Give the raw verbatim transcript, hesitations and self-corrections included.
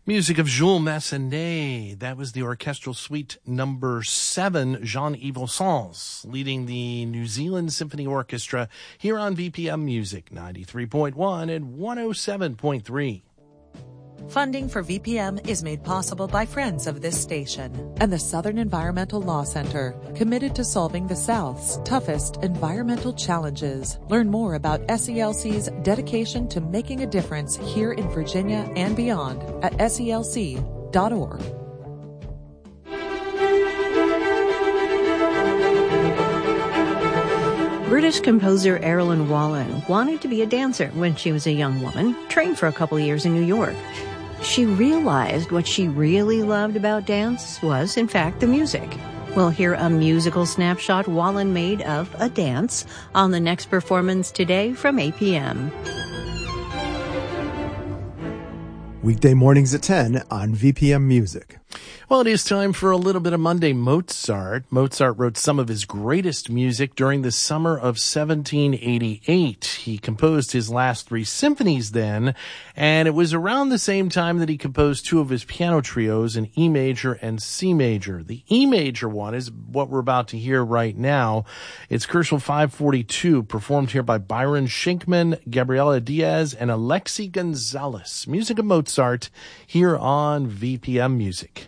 Music of Jules Massenet. That was the orchestral suite number seven, Jean-Yves Sans, leading the New Zealand Symphony Orchestra here on V P M Music, ninety-three point one and one oh seven point three. Funding for V P M is made possible by friends of this station and the Southern Environmental Law Center, committed to solving the South's toughest environmental challenges. Learn more about S E L C's dedication to making a difference here in Virginia and beyond at S E L C dot org. British composer Erilyn Wallen wanted to be a dancer when she was a young woman, trained for a couple of years in New York. She realized what she really loved about dance was, in fact, the music. We'll hear a musical snapshot Wallen made of a dance on the next performance today from A P M. Weekday mornings at ten on V P M Music. Well, it is time for a little bit of Monday Mozart. Mozart wrote some of his greatest music during the summer of seventeen eighty-eight. He composed his last three symphonies then, and it was around the same time that he composed two of his piano trios in E major and C major. The E major one is what we're about to hear right now. It's Koschel five forty-two, performed here by Byron Shinkman, Gabriela Diaz, and Alexi Gonzalez. Music of Mozart here on V P M Music.